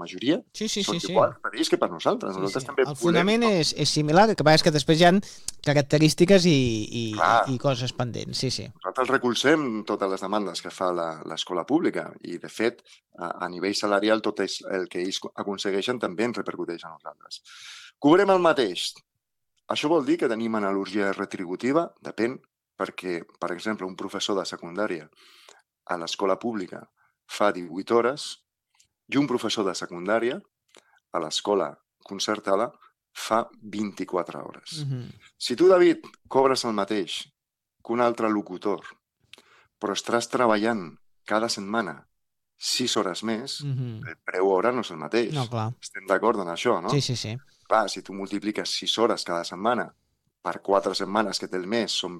majoria, són sí. iguals per ells que per nosaltres. Nosaltres també el fonament és similar, el que passa és que després hi ha característiques i coses pendents. Sí. Nosaltres recolzem totes les demandes que fa l'escola pública i, de fet, a nivell salarial, tot el que ells aconsegueixen també ens repercuteix a nosaltres. Cobrem el mateix. Això vol dir que tenim analogia retributiva? Depèn, perquè, per exemple, un professor de secundària a l'escola pública fa 18 hores i un professor de secundària a l'escola concertada fa 24 hores. Si tu, David, cobres el mateix que un altre locutor, però estàs treballant cada setmana 6 hores més, el preu hora no és el mateix. No, clar. Estem d'acord en això, no? Sí. Clar, si tu multipliques 6 hores cada setmana per 4 setmanes que té el mes, són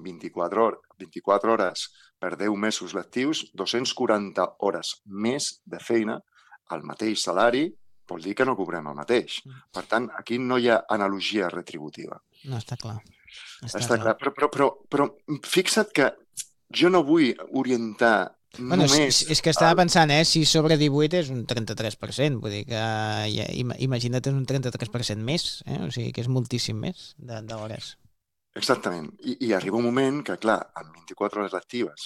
24 hores per 10 mesos lectius, 240 hores més de feina, al mateix salari, vol dir que no cobrem el mateix. Per tant, aquí no hi ha analogia retributiva. No, està clar. Està clar. Però fixa't que jo no vull orientar només... És que estava pensant, 6 sobre 18 és un 33%, vull dir que imagina't és un 33% més, o sigui que és moltíssim més d'hores. Exactament. I arriba un moment que, clar, amb 24 hores lectives,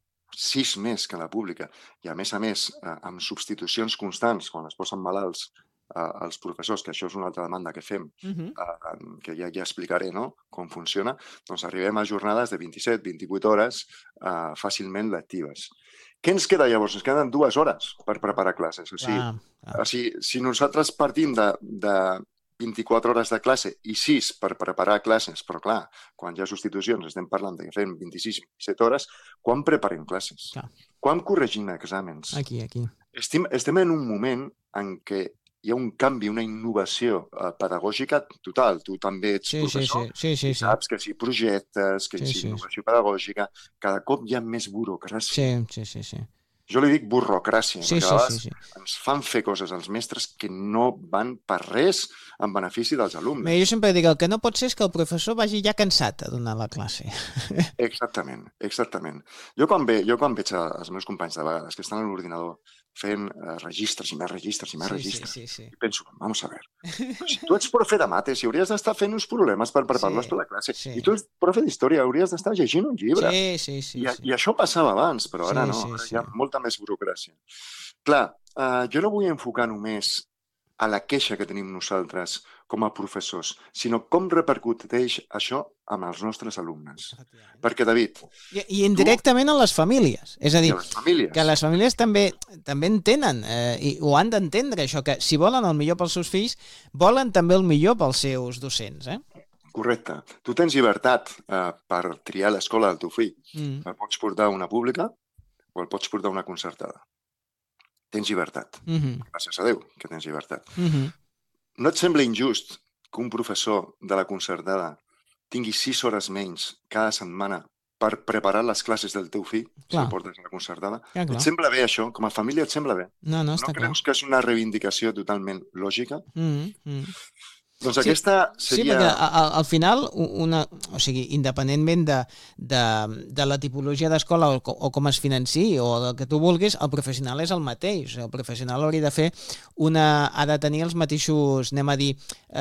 6 més que la pública, i a més, amb substitucions constants, quan es posen malalts els professors, que això és una altra demanda que fem, que ja explicaré, no?, com funciona, doncs arribem a jornades de 27-28 hores fàcilment lectives. Què ens queda llavors? Ens queden 2 hores per preparar classes. O sigui, si nosaltres partim de 24 hores de classe i 6 per preparar classes, però clar, quan hi ha substitucions estem parlant de que fem 26-27 hores, quan preparem classes? Quan corregim exàmens? Aquí. Estem en un moment en què hi ha un canvi, una innovació pedagògica total. Tu també ets professor i saps que si projectes, que si innovació pedagògica, cada cop hi ha més burocràcia. Sí. Jo li dic burocràcia, perquè a vegades ens fan fer coses als mestres que no van per res en benefici dels alumnes. Jo sempre dic, el que no pot ser és que el professor vagi ja cansat a donar la classe. Exactament. Jo quan veig els meus companys de vegades que estan a l'ordinador fent registres i més registres, i penso, vamos a ver, si tu ets profe de mates i hauries d'estar fent uns problemes per preparar-los per la classe, i tu ets profe d'història, hauries d'estar llegint un llibre. I això passava abans, però ara no, ara hi ha molta més burocràcia. Clar, jo no vull enfocar només a la queixa que tenim nosaltres com a professors, sinó com repercuteix això amb els nostres alumnes. Perquè, David... I indirectament a les famílies. És a dir, que les famílies també entenen i ho han d'entendre, això, que si volen el millor pels seus fills, volen també el millor pels seus docents, Correcte. Tu tens llibertat per triar l'escola del teu fill. El pots portar a una pública o el pots portar a una concertada. Tens llibertat. Gràcies a Déu que tens llibertat. No et sembla injust que un professor de la concertada tingui 6 hores menys cada setmana per preparar les classes del teu fill, si el portes a la concertada? Et sembla bé això? Com a família et sembla bé? No està clar. No creus que és una reivindicació totalment lògica? Doncs aquesta seria... Sí, perquè al final, o sigui, independentment de la tipologia d'escola o com es financi o el que tu vulguis, el professional és el mateix. El professional hauria de fer ha de tenir els mateixos, anem a dir,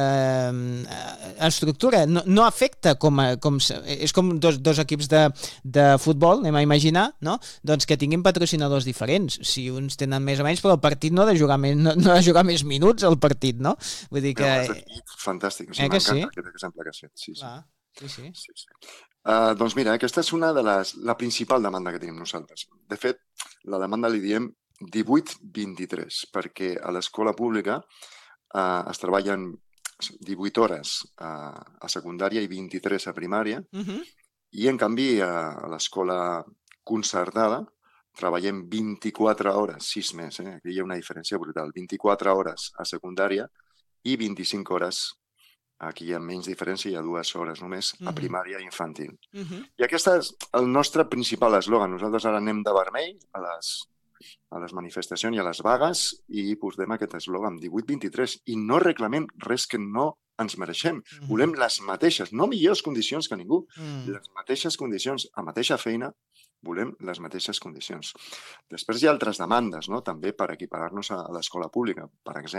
estructura. No afecta és com dos equips de futbol, anem a imaginar, no? Doncs que tinguin patrocinadors diferents. Si uns tenen més o menys, però el partit no ha de jugar més minuts, el partit, no? Vull dir que... Fantàstic, m'encanta aquest exemple que has fet. Sí. Doncs mira, aquesta és la principal demanda que tenim nosaltres. De fet, la demanda li diem 18-23, perquè a l'escola pública es treballen 18 hores a secundària i 23 a primària, i en canvi a l'escola concertada treballem 24 hores, 6 més, aquí hi ha una diferència brutal, 24 hores a secundària i 25 hores, aquí hi ha menys diferència, hi ha 2 hores només, a primària i infantil. I aquest és el nostre principal eslògan. Nosaltres ara anem de vermell a les manifestacions i a les vagues i posem aquest eslògan 18-23 i no reclamem res que no ens mereixem. Volem les mateixes, no millors condicions que ningú, les mateixes condicions, a mateixa feina, volem les mateixes condicions. Després hi ha altres demandes, no?, també per equiparar-nos a l'escola pública. Per exemple,